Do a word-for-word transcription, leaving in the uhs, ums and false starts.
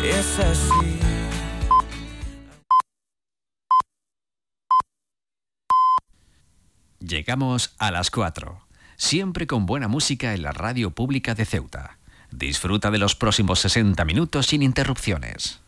es así. Llegamos a las cuatro, siempre con buena música en la radio pública de Ceuta. Disfruta de los próximos sesenta minutos sin interrupciones.